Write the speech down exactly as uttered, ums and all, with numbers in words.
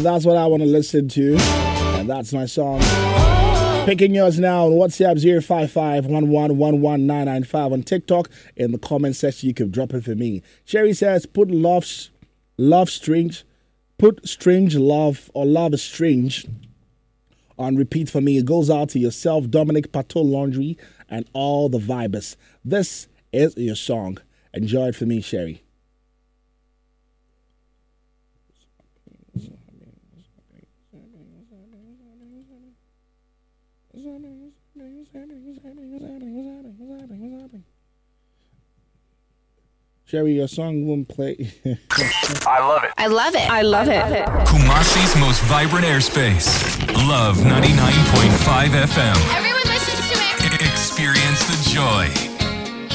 that's what I want to listen to. And that's my song. Picking yours now on WhatsApp zero five five one one one one nine nine five. On TikTok, in the comment section, you can drop it for me. Sherry says, put love, love strange, put strange love or love is strange on repeat for me. It goes out to yourself, Dominic Pato Laundry, and all the vibers. This is your song. Enjoy it for me, Sherry. Sherry, your song won't play. I love it. I love it. I love it. Kumasi's most vibrant airspace. Love ninety-nine point five F M. Everyone listens to it. Experience the joy.